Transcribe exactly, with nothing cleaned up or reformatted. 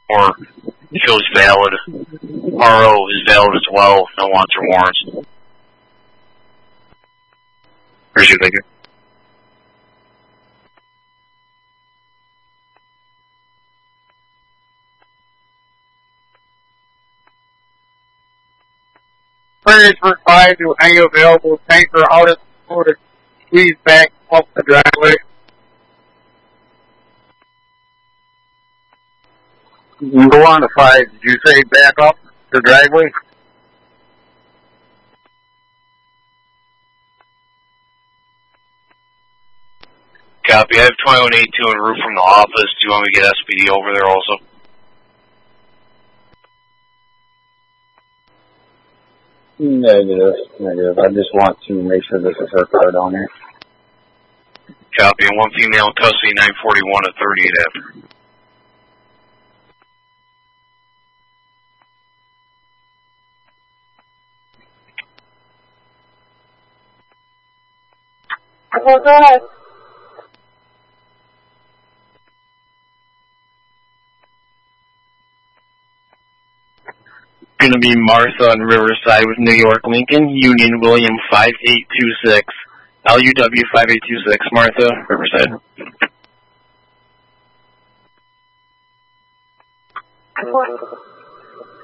or shows valid. R O is valid as well, no wants or warrants. Where's your figure? Transfer five to any available tanker out of the motor. Please back up the driveway. You go on to five. Did you say back up the driveway? Copy. I have twenty-one eighty-two en route from the office. Do you want me to get S P D over there also? Negative. Negative. I just want to make sure this is her car down here. Copy. And one female in custody, nine forty-one at thirty-eight after. Well, go ahead. Going to be Martha on Riverside with New York Lincoln, Union William five eight two six, L U W five eight two six, Martha, Riverside. What?